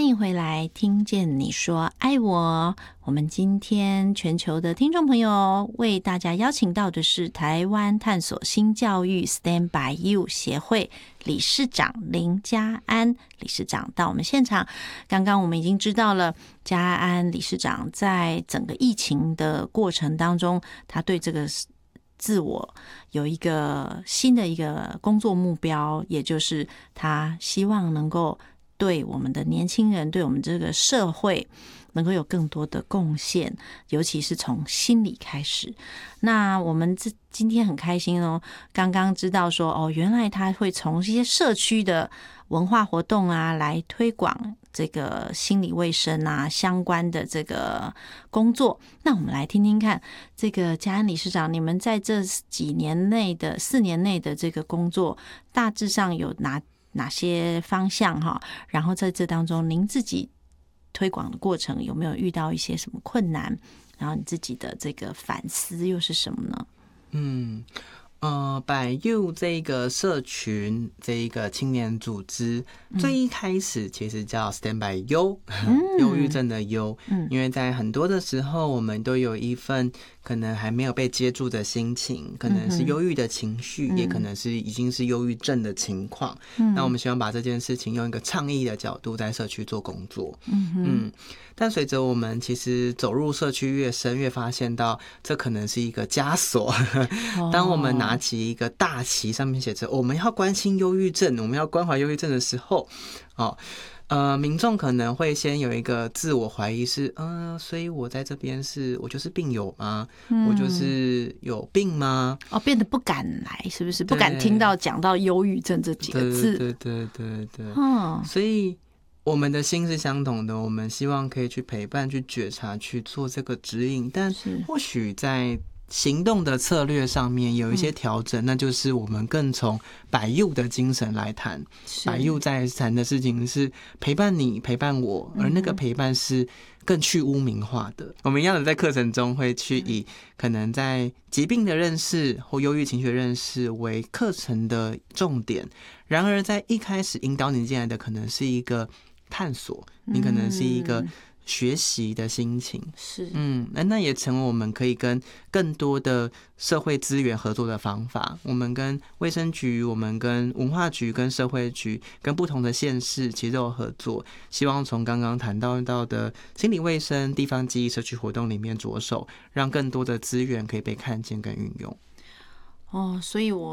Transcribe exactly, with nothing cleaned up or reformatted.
迎回来，听见你说爱我。我们今天全球的听众朋友为大家邀请到的是台湾探索新教育 Stand by You 协会理事长林嘉安理事长到我们现场。刚刚我们已经知道了嘉安理事长在整个疫情的过程当中，他对这个自我有一个新的一个工作目标，也就是他希望能够对我们的年轻人，对我们这个社会能够有更多的贡献，尤其是从心理开始。那我们这今天很开心哦，刚刚知道说哦，原来他会从一些社区的文化活动啊来推广这个心理卫生啊相关的这个工作。那我们来听听看，这个嘉安理事长，你们在这几年内的四年内的这个工作，大致上有哪哪些方向哈？然后在这当中，您自己推广的过程有没有遇到一些什么困难？然后你自己的这个反思又是什么呢？ 嗯。呃，by you 这个社群，这一个青年组织，嗯、最一开始其实叫 Stand by You， 忧郁症的忧，嗯，因为在很多的时候，我们都有一份可能还没有被接住的心情，可能是忧郁的情绪，嗯、也可能是已经是忧郁症的情况。嗯，那我们希望把这件事情用一个倡议的角度在社区做工作。嗯嗯，但随着我们其实走入社区越深，越发现到这可能是一个枷锁。当我们拿拿起一个大旗，上面写着我们要关心忧郁症，我们要关怀忧郁症的时候，哦，呃，民众可能会先有一个自我怀疑是，嗯、呃，所以我在这边是我就是病友吗？嗯、我就是有病吗？ 哦，变得不敢来，是不是？不敢听到讲到忧郁症这几个字。 对对对对对。嗯，所以我们的心是相同的，我们希望可以去陪伴、去觉察、去做这个指引，但或许在行动的策略上面有一些调整，嗯、那就是我们更从by you的精神来谈。by you 在谈的事情是陪伴你、陪伴我，而那个陪伴是更去污名化的。嗯、我们一样的在课程中会去以可能在疾病的认识或忧郁情绪的认识为课程的重点，然而在一开始引导你进来的可能是一个探索，你可能是一个学习的心情， 是嗯，那也成为我们可以跟更多的社会资源合作的方法。我们跟卫生局、我们跟文化局、跟社会局、跟不同的县市其实都有合作，希望从刚刚谈到到的心理卫生、地方记忆、社区活动里面着手，让更多的资源可以被看见跟运用。 哦，所以我